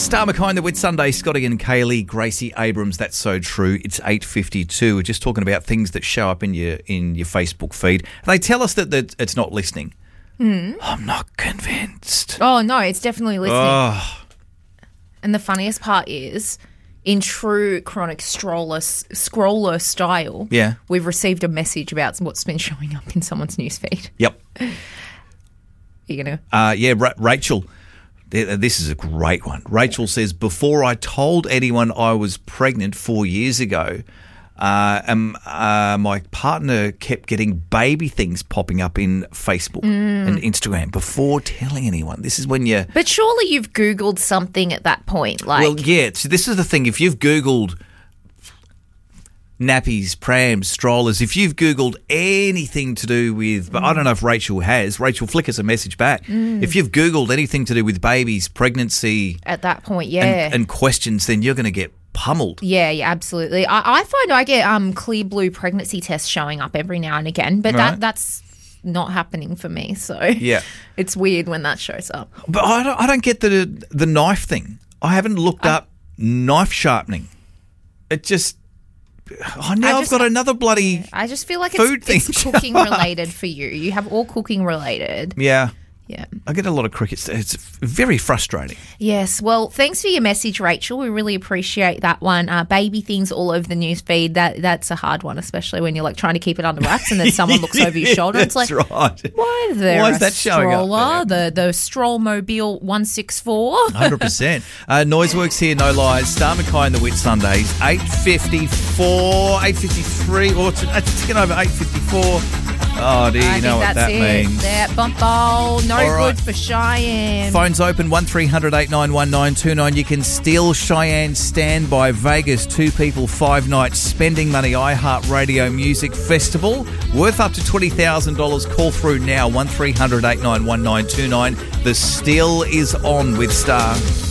Star McKine, the Wit Sunday, Scotty and Kaylee, Gracie Abrams. That's so true. It's 8:52. We're just talking about things that show up in your Facebook feed. They tell us that it's not listening. I'm not convinced. Oh, no, it's definitely listening. Oh. And the funniest part is, in true chronic scroller style, we've received a message about what's been showing up in someone's newsfeed. Yep. You know? Rachel. This is a great one. Rachel says, before I told anyone I was pregnant 4 years ago, my partner kept getting baby things popping up in Facebook and Instagram before telling anyone. This is when you... But surely you've Googled something at that point. Well, yeah. So this is the thing. If you've Googled nappies, prams, strollers, if you've Googled anything to do with... But I don't know if Rachel has. Rachel, flick us a message back. If you've Googled anything to do with babies, pregnancy... At that point, yeah. And questions, then you're going to get pummeled. Yeah, absolutely. I find I get Clear Blue pregnancy tests showing up every now and again, but that's not happening for me. So yeah, it's weird when that shows up. But I don't get the knife thing. I haven't looked up knife sharpening. It just... I've got another bloody I just feel like it's cooking related for you. You have all cooking related. Yeah. Yeah. I get a lot of crickets. It's very frustrating. Yes. Well, thanks for your message, Rachel. We really appreciate that one. Baby things all over the news feed. That's a hard one, especially when you're like trying to keep it under wraps and then someone looks over your shoulder. It's like, right. Why is there Why is that showing up stroller? The Strollmobile 164? 100%. Noiseworks here, no lies. Star McKine and the Wit Sundays. 8:54, 8:53, or it's getting over 8:54. Oh, do you know what that means? Yeah, bump bowl, no good for Cheyenne. Phones open 1300 891929. You can steal Cheyenne's Standby Vegas 2 people 5 nights spending money iHeartRadio Music Festival worth up to $20,000. Call through now 1300 891929. The steal is on with Star.